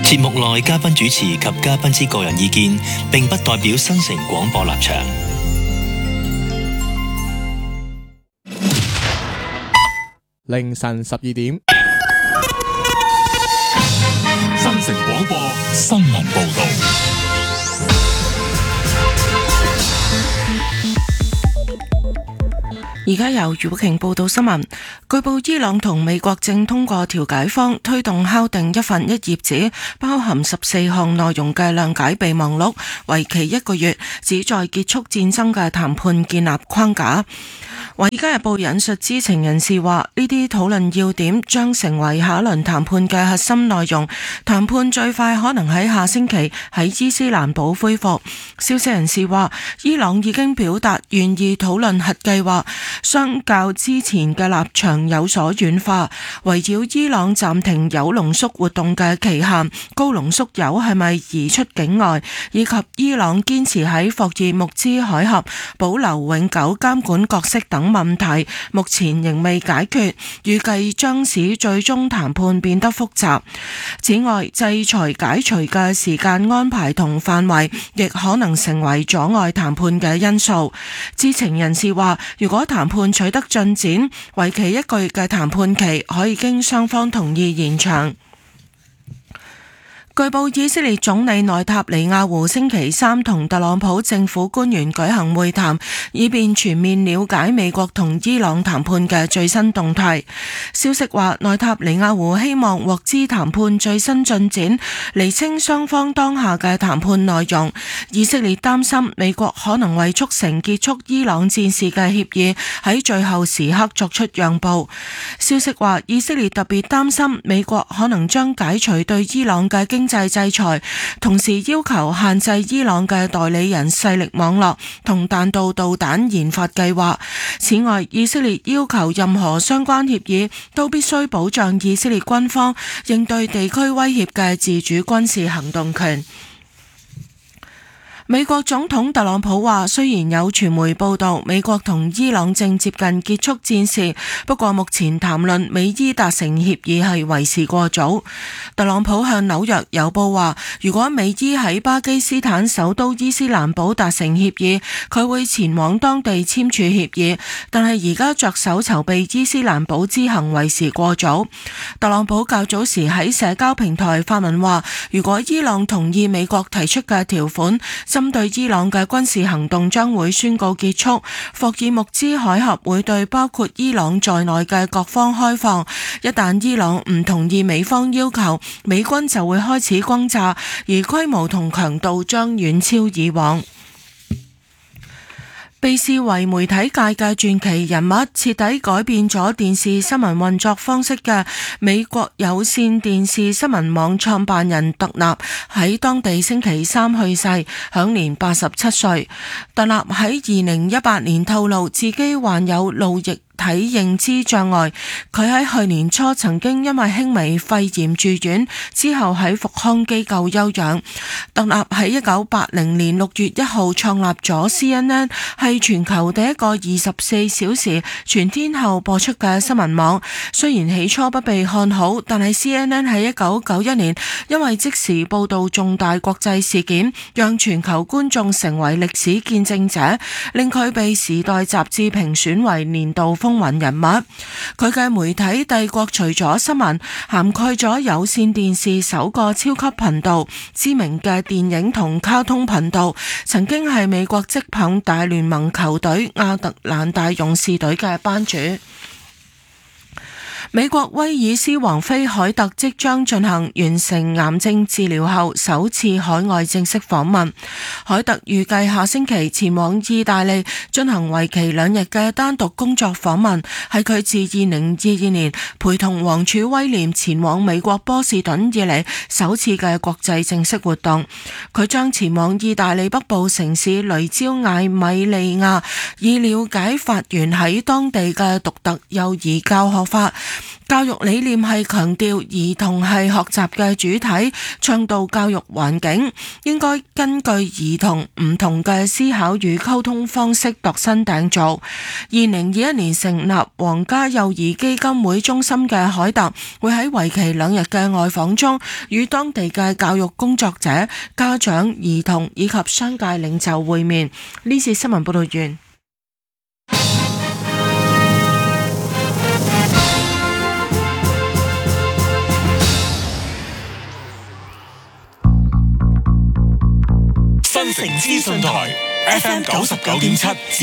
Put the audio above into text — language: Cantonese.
節目內嘉賓主持及嘉賓之個人意見，並不代表新城廣播立場。 凌晨12點， 新城廣播新聞報道。 而家由余寶瓊報道新聞。據報伊朗同美國正通過調解方推動敲定一份1頁紙包含14項內容嘅諒解備忘錄，為期1個月，旨在結束戰爭嘅談判建立框架。《華爾街日報》引述知情人士話，呢啲討論要點將成為下一輪談判嘅核心內容。談判最快可能喺下星期喺伊斯蘭堡恢復。消息人士話，伊朗已經表達願意討論核計劃，相較之前嘅立場有所軟化。圍繞伊朗暫停鈾濃縮活動嘅期限、高濃縮鈾係咪移出境外，以及伊朗堅持喺霍爾木茲海峽保留永久監管角色等問題，目前仍未解決，預計將使最終談判變得複雜。此外，制裁解除嘅時間安排同範圍亦可能成為阻礙談判嘅因素。知情人士話，如果談判取得進展，為期1個月嘅談判期可以經雙方同意延長。據報，以色列總理內塔尼亞胡星期三同特朗普政府官員舉行會談，以便全面了解美國同伊朗談判嘅最新動態。消息話，內塔尼亞胡希望獲知談判最新進展，釐清雙方當下嘅談判內容。以色列擔心美國可能為促成結束伊朗戰事嘅協議喺最後時刻作出讓步。消息話，以色列特別擔心美國可能將解除對伊朗嘅經濟制裁，同時要求限制伊朗嘅代理人勢力網絡同彈道導彈研發計劃。此外，以色列要求任何相關協議都必須保障以色列軍方應對地區威脅嘅自主軍事行動權。美國總統特朗普話，雖然有傳媒報道美國同伊朗正接近結束戰事，不過目前談論美伊達成協議係為時過早。特朗普向紐約郵報話，如果美伊喺巴基斯坦首都伊斯蘭堡達成協議，佢會前往當地簽署協議，但係而家着手籌備伊斯蘭堡之行為時過早。特朗普較早時喺社交平台發文話，如果伊朗同意美國提出嘅條款，針對伊朗嘅軍事行動將會宣告結束，霍爾木茲海峽會對包括伊朗在內嘅各方開放。一旦伊朗唔同意美方要求，美軍就會開始轟炸，而規模同強度將遠超以往。被視為媒體界嘅傳奇人物，徹底改變咗電視新聞運作方式嘅美國有線電視新聞網創辦人特納喺當地星期三去世，享年87歲。特納喺2018年透露自己患有腦液體認知障礙，佢喺去年初曾經因為輕微肺炎住院，之後喺復康機構休養。特納喺1980年6月1號創立咗 CNN， 係全球第一個24小時全天候播出嘅新聞網。雖然起初不被看好，但係 CNN 喺1991年因為即時報導重大國際事件，讓全球觀眾成為歷史見證者，令佢被時代雜誌評選為年度風雲人物。佢嘅媒體帝國除咗新聞，涵蓋咗有線電視首個超級頻道、知名嘅電影同卡通頻道，曾經係美國職棒大聯盟球隊亞特蘭大勇士隊嘅班主。美國威爾斯王妃凱特即將進行完成癌症治療後首次海外正式訪問。凱特預計下星期前往意大利進行為期2日嘅單獨工作訪問，係佢自2022年陪同王儲威廉前往美國波士頓以嚟首次嘅國際正式活動。佢將前往意大利北部城市雷焦艾米利亞，以了解法源喺當地嘅獨特幼兒教學法。 教育理念係強調兒童係學習嘅主體，倡導教育環境應該根據兒童唔同嘅思考與溝通方式度身訂造。2021年成立皇家幼兒基金會中心嘅凱特會喺為期2日嘅外訪中，與當地嘅教育工作者、家長、兒童以及商界領袖會面。呢次新聞報道完。 新城資訊台 FM 99.7